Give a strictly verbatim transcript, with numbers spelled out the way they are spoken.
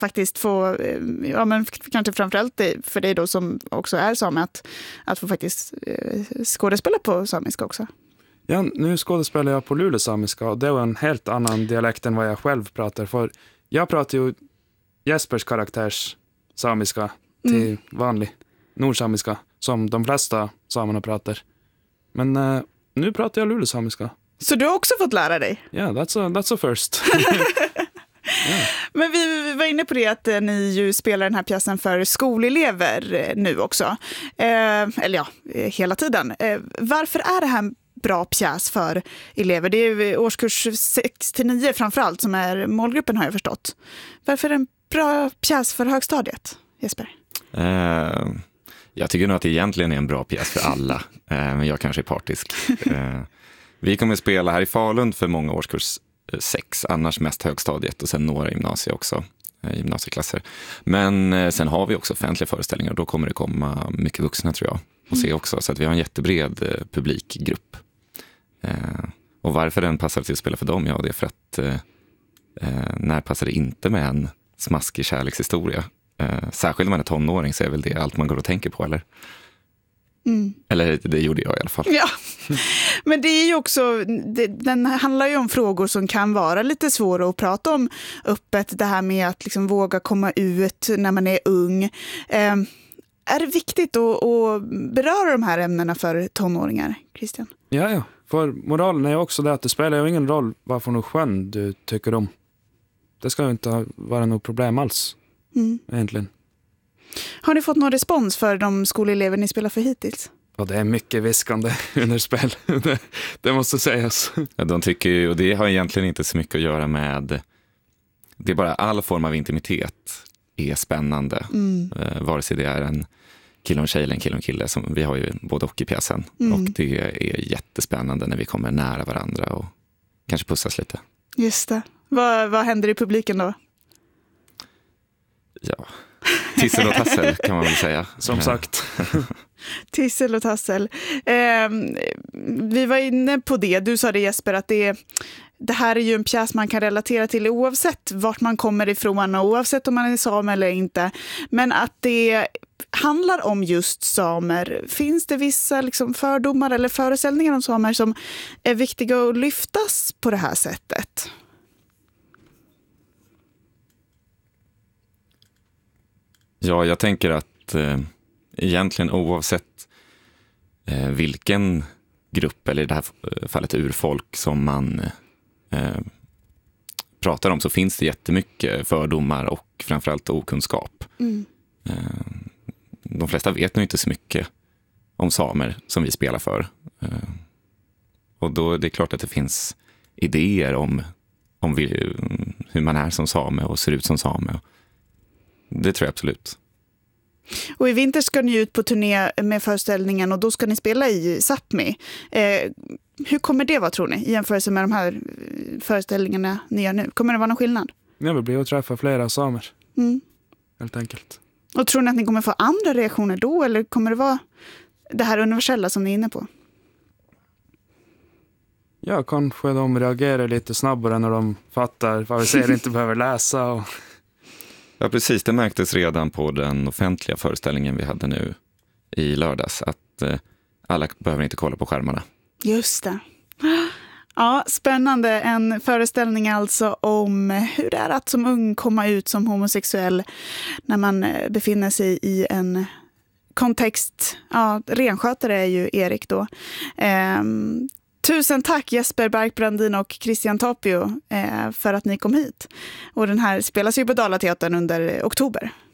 faktiskt få, ja men kanske framförallt för dig då som också är same, att, att få faktiskt eh, skådespela på samiska också. Ja, nu skådespelar jag på lulesamiska och det är en helt annan dialekt än vad jag själv pratar. För jag pratar ju Jespers karaktärs samiska till mm. vanlig nordsamiska som de flesta samerna pratar. Men uh, nu pratar jag lulesamiska. Så du har också fått lära dig? Ja, yeah, that's, a, that's a first. Yeah. Men vi var inne på det att eh, ni ju spelar den här pjäsen för skolelever eh, nu också. Eh, eller ja, eh, hela tiden. Eh, varför är det här en bra pjäs för elever? Det är årskurs sex till nio framförallt som är målgruppen, har jag förstått. Varför är det en bra pjäs för högstadiet, Jesper? Uh, jag tycker nog att det egentligen är en bra pjäs för alla. uh, men jag kanske är partisk. Uh, vi kommer att spela här i Falun för många årskurs sex, annars mest högstadiet och sen några gymnasier också, gymnasieklasser. Men sen har vi också offentliga föreställningar och då kommer det komma mycket vuxna tror jag och se också, så att vi har en jättebred eh, publikgrupp. Eh, och varför den passar till att spela för dem? Ja, det är för att eh, när passar det inte med en smaskig kärlekshistoria? Eh, särskilt när man är tonåring så är väl det allt man går och tänker på, eller? Mm. Eller det gjorde jag i alla fall. Ja, men det är ju också, det, den handlar ju om frågor som kan vara lite svåra att prata om öppet. Det här med att liksom våga komma ut när man är ung. Eh, är det viktigt att, att beröra de här ämnena för tonåringar, Christian? Ja, ja. För moralen är ju också det att det spelar ju ingen roll vad för någon skön du tycker om. Det ska ju inte vara något problem alls, mm. egentligen. Har ni fått någon respons för de skolelever ni spelar för hittills? Ja, det är mycket viskande under spel. det, det måste sägas. Ja, de tycker ju, och det har egentligen inte så mycket att göra med, det är bara all form av intimitet är spännande. Mm. Uh, vare sig det är en kille och en tjej eller en kille och en kille, som vi har ju både och i pjäsen. Mm. Och det är jättespännande när vi kommer nära varandra och kanske pussas lite. Just det. Vad, vad händer i publiken då? Ja, tissel och tassel kan man väl säga. Som sagt. Tissel och tassel. Eh, vi var inne på det. Du sa det, Jesper, att det, det här är ju en pjäs man kan relatera till oavsett vart man kommer ifrån och oavsett om man är same eller inte. Men att det handlar om just samer. Finns det vissa liksom fördomar eller föreställningar om samer som är viktiga att lyftas på det här sättet? Ja, jag tänker att eh, egentligen oavsett eh, vilken grupp, eller i det här fallet urfolk, som man eh, pratar om, så finns det jättemycket fördomar och framförallt okunskap. Mm. Eh, de flesta vet nog inte så mycket om samer som vi spelar för. Eh, och då är det klart att det finns idéer om, om vi, hur man är som same och ser ut som same. Det tror jag absolut. Och i vinter ska ni ut på turné med föreställningen och då ska ni spela i Sápmi. Eh, hur kommer det vara, tror ni, i jämförelse med de här föreställningarna ni gör nu? Kommer det vara någon skillnad? Jag vill bli att träffa flera samer. Mm. Helt enkelt. Och tror ni att ni kommer få andra reaktioner då, eller kommer det vara det här universella som ni är inne på? Ja, kanske de reagerar lite snabbare när de fattar vad vi säger, inte behöver läsa och... Ja, precis. Det märktes redan på den offentliga föreställningen vi hade nu i lördags, att eh, alla behöver inte kolla på skärmarna. Just det. Ja, spännande. En föreställning alltså om hur det är att som ung komma ut som homosexuell när man befinner sig i en kontext. Ja, renskötare är ju Erik då. Ehm, Tusen tack Jesper Barkbrandin och Christian Tapio eh, för att ni kom hit. Och den här spelas ju på Dalateatern under oktober.